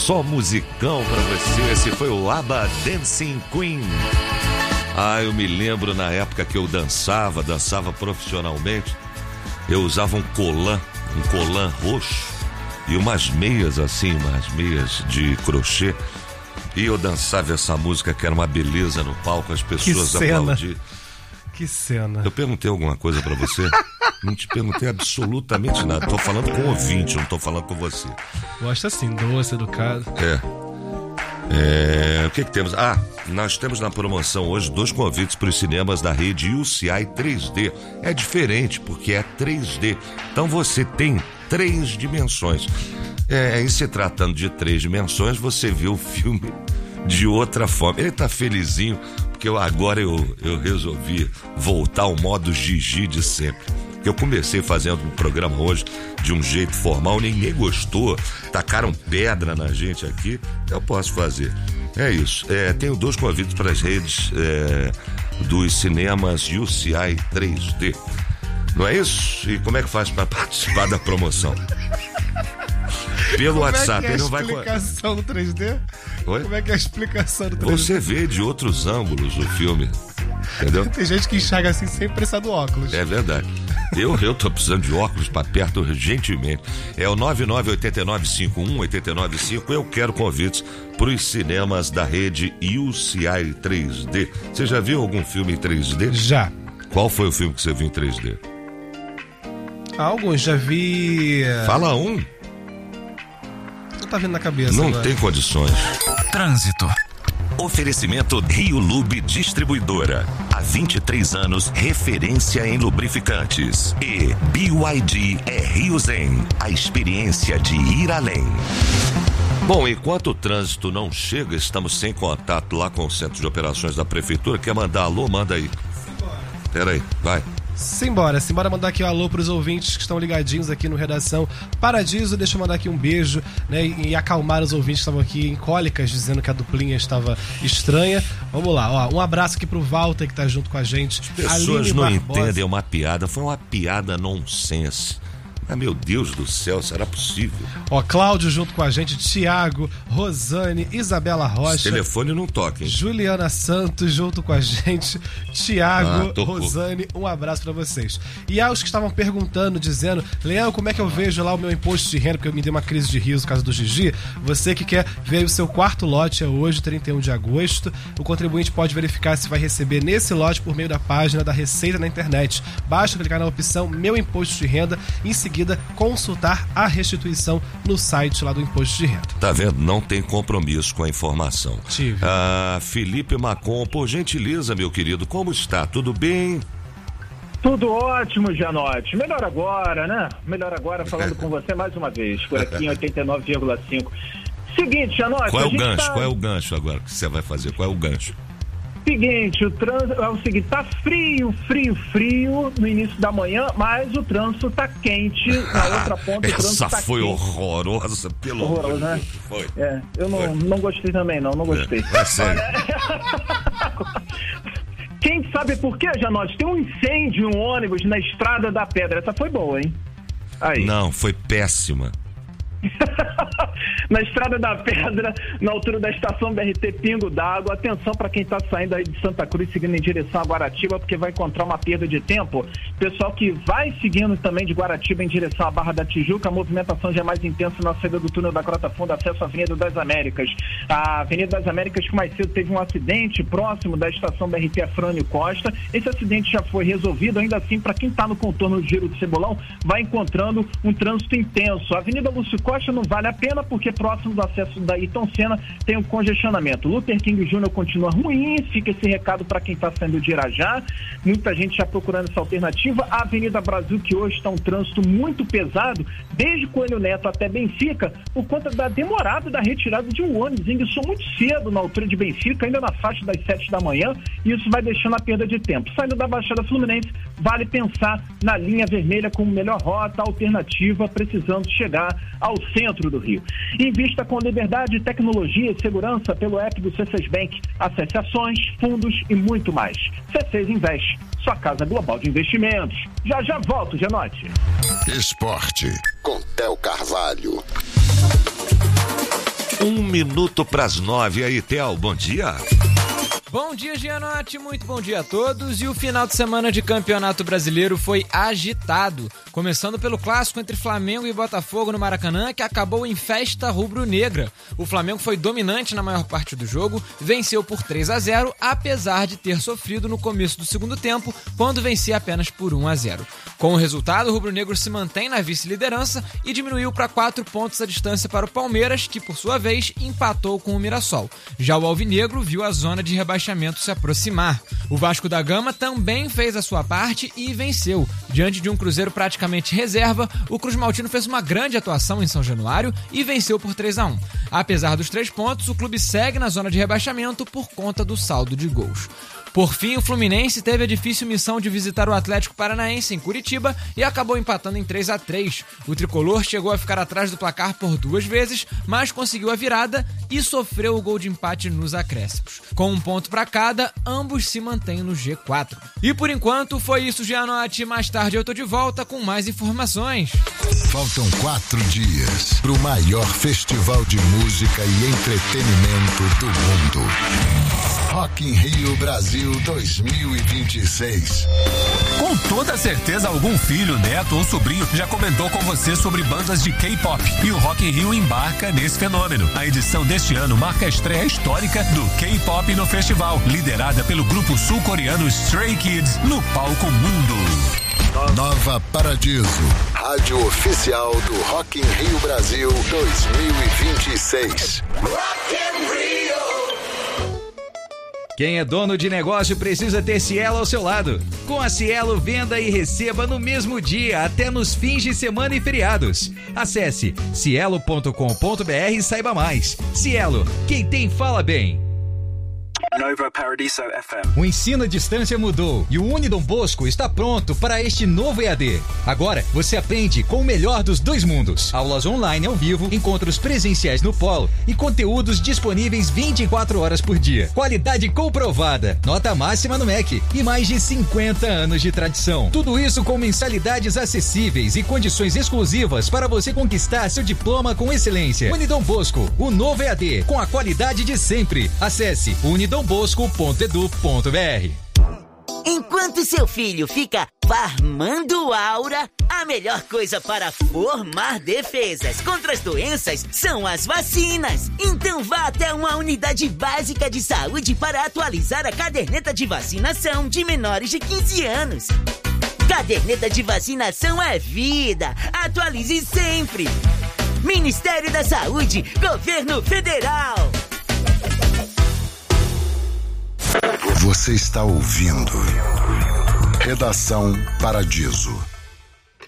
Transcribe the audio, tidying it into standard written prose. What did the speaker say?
Só musicão pra você. Esse foi o ABBA Dancing Queen. Eu me lembro na época que eu dançava profissionalmente. Eu usava um colã roxo e umas meias assim, umas meias de crochê. E eu dançava essa música que era uma beleza no palco, as pessoas aplaudiam. Que cena. Eu perguntei alguma coisa pra você? Não te perguntei absolutamente nada. Tô falando com o ouvinte, não tô falando com você. Gosta assim, doce, educado. O que temos? Nós temos na promoção hoje 2 convites para os cinemas da rede UCI 3D. É diferente porque é 3D. Então você tem 3 dimensões. Em se tratando de 3 dimensões, você vê o filme de outra forma. Ele tá felizinho porque agora eu resolvi voltar ao modo Gigi de sempre. Eu comecei fazendo um programa hoje de um jeito formal, ninguém gostou, tacaram pedra na gente aqui, eu posso fazer. É isso. Tenho 2 convites para as redes dos cinemas UCI 3D. Não é isso? E como é que faz para participar da promoção? Pelo WhatsApp. Como é que é a explicação do 3D? Oi? Como é que é a explicação do 3D? Você vê de outros ângulos o filme, entendeu? Tem gente que enxerga assim sem precisar do óculos. É verdade. Eu tô precisando de óculos para perto urgentemente. É o 998951-895. Eu quero convites para os cinemas da rede UCI 3D. Você já viu algum filme em 3D? Já. Qual foi o filme que você viu em 3D? Alguns, já vi... Fala um. Não tá vindo na cabeça. Não agora. tem condições. Trânsito. Oferecimento Rio Lube Distribuidora. Há 23 anos, referência em lubrificantes. E BYD é Rio Zen. A experiência de ir além. Bom, enquanto o trânsito não chega, estamos sem contato lá com o Centro de Operações da Prefeitura. Quer mandar alô? Manda aí. Peraí, vai. Simbora mandar aqui um alô pros ouvintes que estão ligadinhos aqui no Redação Paradiso. Deixa eu mandar aqui um beijo, né, e acalmar os ouvintes que estavam aqui em cólicas, dizendo que a duplinha estava estranha. Vamos lá, um abraço aqui pro Walter que tá junto com a gente. As pessoas não entendem uma piada, foi uma piada nonsense. Meu Deus do céu, será possível? Cláudio junto com a gente, Tiago, Rosane, Isabela Rocha. Esse telefone não toca, hein? Juliana Santos junto com a gente, Tiago, Rosane, um abraço pra vocês. E aos que estavam perguntando, dizendo, Leão, como é que eu vejo lá o meu imposto de renda, porque eu me dei uma crise de riso por causa do Gigi. Você que quer ver o seu 4º lote, é hoje, 31 de agosto. O contribuinte pode verificar se vai receber nesse lote por meio da página da Receita na internet. Basta clicar na opção Meu Imposto de Renda e em seguida consultar a restituição no site lá do Imposto de Renda. Tá vendo? Não tem compromisso com a informação. Tive. Felipe Macon, por gentileza, meu querido, como está? Tudo bem? Tudo ótimo, Janote. Melhor agora, né? Melhor agora falando com você mais uma vez, por aqui em 89,5. Seguinte, Janote... Qual é o gancho? Qual é o gancho agora que você vai fazer? Qual é o gancho? Seguinte, o trânsito é o seguinte, tá frio no início da manhã, mas o trânsito tá quente na outra ponta. Essa tá foi quente. Horrorosa, pelo amor de Deus. Foi. Eu não gostei também, não gostei. É sério. Quem sabe por quê, Janote? Tem um incêndio em um ônibus na Estrada da Pedra. Essa foi boa, hein? Aí. Não, foi péssima. Na Estrada da Pedra, na altura da estação BRT Pingo d'Água. Atenção para quem está saindo aí de Santa Cruz, seguindo em direção a Guaratiba, porque vai encontrar uma perda de tempo. Pessoal que vai seguindo também de Guaratiba em direção à Barra da Tijuca, a movimentação já é mais intensa na saída do túnel da Crota Funda, acesso à Avenida das Américas. A Avenida das Américas, que mais cedo teve um acidente próximo da estação BRT Afrânio Costa. Esse acidente já foi resolvido, ainda assim, para quem está no contorno do Giro do Cebolão, vai encontrando um trânsito intenso. A Avenida Lúcio Costa não vale a pena, porque próximo do acesso da Ayrton Senna tem um congestionamento. Luther King Jr. continua ruim, fica esse recado para quem está saindo de Irajá. Muita gente já procurando essa alternativa. A Avenida Brasil, que hoje está um trânsito muito pesado, desde Coelho Neto até Benfica, por conta da demorada da retirada de um ônibus. Ingressou muito cedo na altura de Benfica, ainda na faixa das 7 da manhã, e isso vai deixando a perda de tempo. Saindo da Baixada Fluminense, vale pensar na linha vermelha como melhor rota alternativa, precisando chegar ao centro do Rio. Invista com liberdade, tecnologia e segurança pelo app do C6 Bank. Acesse ações, fundos e muito mais. C6 Investe, sua casa global de investimentos. Já volto, Janote. Esporte com Theo Carvalho. 8:01. E aí, Theo, bom dia. Bom dia, Gianotti, muito bom dia a todos. E o final de semana de Campeonato Brasileiro foi agitado, começando pelo clássico entre Flamengo e Botafogo no Maracanã, que acabou em festa rubro-negra. O Flamengo foi dominante na maior parte do jogo, venceu por 3-0, apesar de ter sofrido no começo do segundo tempo, quando vencia apenas por 1-0. Com o resultado, o rubro-negro se mantém na vice-liderança e diminuiu para 4 pontos a distância para o Palmeiras, que por sua vez empatou com o Mirassol. Já o alvinegro viu a zona de rebaixamento se aproximar. O Vasco da Gama também fez a sua parte e venceu. Diante de um Cruzeiro praticamente reserva, o Cruz Maltino fez uma grande atuação em São Januário e venceu por 3-1. Apesar dos 3 pontos, o clube segue na zona de rebaixamento por conta do saldo de gols. Por fim, o Fluminense teve a difícil missão de visitar o Atlético Paranaense em Curitiba e acabou empatando em 3-3. O tricolor chegou a ficar atrás do placar por 2 vezes, mas conseguiu a virada e sofreu o gol de empate nos acréscimos. Com 1 ponto para cada, ambos se mantêm no G4. E por enquanto foi isso, Gianotti. Mais tarde eu tô de volta com mais informações. Faltam 4 dias para o maior festival de música e entretenimento do mundo. Rock in Rio Brasil 2026. Com toda certeza algum filho, neto ou sobrinho já comentou com você sobre bandas de K-pop. E o Rock in Rio embarca nesse fenômeno. A edição deste ano marca a estreia histórica do K-pop no festival, liderada pelo grupo sul-coreano Stray Kids no palco mundo. Nova Paradiso, rádio oficial do Rock in Rio Brasil 2026. Rock in Rio. Quem é dono de negócio precisa ter Cielo ao seu lado. Com a Cielo, venda e receba no mesmo dia, até nos fins de semana e feriados. Acesse cielo.com.br e saiba mais. Cielo, quem tem fala bem. Nova Paradiso FM. O ensino à distância mudou e o Unidom Bosco está pronto para este novo EAD. Agora você aprende com o melhor dos 2 mundos. Aulas online ao vivo, encontros presenciais no polo e conteúdos disponíveis 24 horas por dia. Qualidade comprovada, nota máxima no MEC e mais de 50 anos de tradição. Tudo isso com mensalidades acessíveis e condições exclusivas para você conquistar seu diploma com excelência. Unidom Bosco, o novo EAD com a qualidade de sempre. Acesse unidombosco.edu.br. Enquanto seu filho fica farmando aura, a melhor coisa para formar defesas contra as doenças são as vacinas. Então vá até uma unidade básica de saúde para atualizar a caderneta de vacinação de menores de 15 anos. Caderneta de vacinação é vida. Atualize sempre. Ministério da Saúde, Governo Federal. Você está ouvindo Redação Paradiso.